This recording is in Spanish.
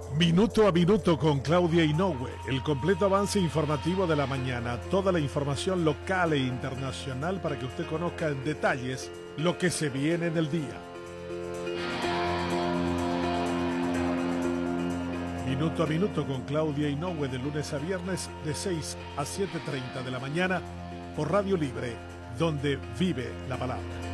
Minuto a minuto con Claudia Inoue, el completo avance informativo de la mañana, toda la información local e internacional para que usted conozca en detalles lo que se viene en el día. Minuto a minuto con Claudia Inoue de lunes a viernes de 6 a 7:30 de la mañana por Radio Libre, donde vive la palabra.